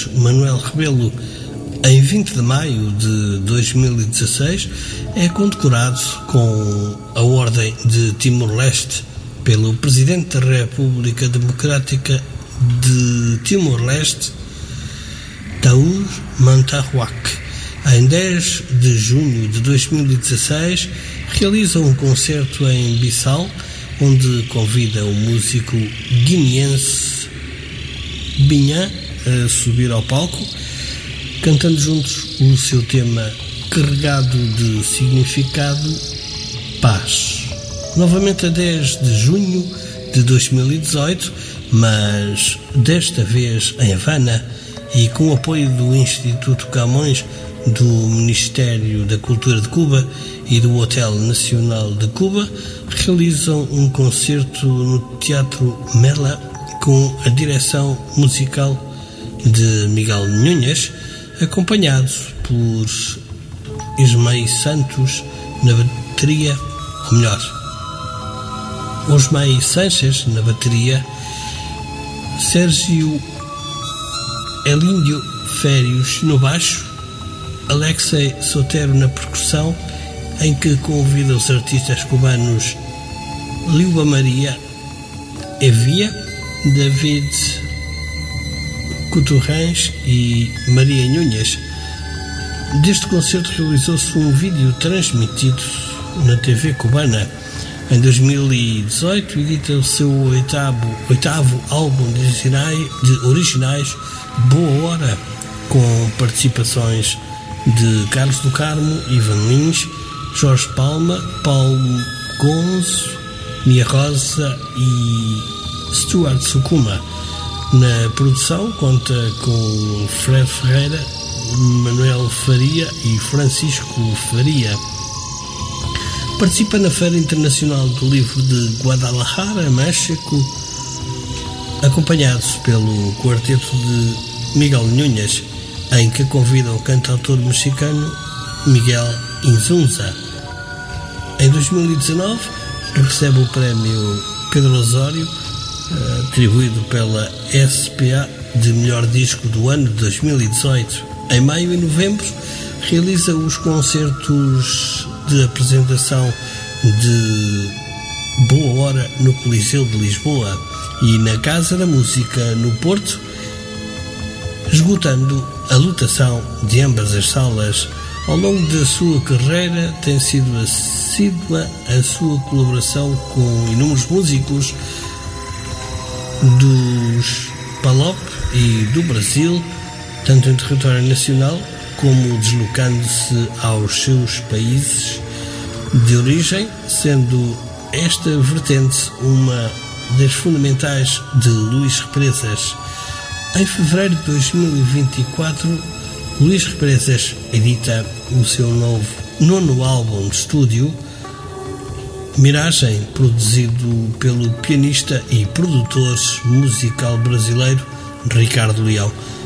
Carlos Manuel Rebelo, em 20 de maio de 2016, é condecorado com a Ordem de Timor-Leste pelo Presidente da República Democrática de Timor-Leste, Taur Mantahuac. Em 10 de junho de 2016, realiza um concerto em Bissau, onde convida o músico guineense Binha a subir ao palco, cantando juntos o seu tema carregado de significado, Paz. Novamente a 10 de junho de 2018, mas desta vez em Havana, e com o apoio do Instituto Camões, do Ministério da Cultura de Cuba e do Hotel Nacional de Cuba, realizam um concerto no Teatro Mela com a direção musical de Miguel Nunes, acompanhado por Ismael Santos na bateria, ou melhor, Osmay Sanchez na bateria, Sérgio Elíndio Férios no baixo, Alexei Sotero na percussão, em que convida os artistas cubanos Liuba Maria Evia, David Couturrens e Maria Nunes. Deste concerto realizou-se um vídeo transmitido na TV cubana. Em 2018 edita o seu oitavo álbum de originais, Boa Hora, com participações de Carlos do Carmo, Ivan Lins, Jorge Palma, Paulo Gonzo, Mia Rosa e Stuart Sukuma. Na produção conta com Fred Ferreira, Manuel Faria e Francisco Faria. Participa na Feira Internacional do Livro de Guadalajara, México, acompanhado pelo quarteto de Miguel Nunes, em que convida o cantautor mexicano Miguel Insunza. Em 2019 recebe o prémio Pedro Osório, atribuído pela SPA, de melhor disco do ano de 2018. Em maio e novembro realiza os concertos de apresentação de Boa Hora no Coliseu de Lisboa e na Casa da Música no Porto, esgotando a lotação de ambas as salas. Ao longo da sua carreira tem sido assídua a sua colaboração com inúmeros músicos dos PALOP e do Brasil, tanto em território nacional como deslocando-se aos seus países de origem, sendo esta vertente uma das fundamentais de Luís Represas. Em fevereiro de 2024, Luís Represas edita o seu nono álbum de estúdio, Miragem, produzido pelo pianista e produtor musical brasileiro Ricardo Leão.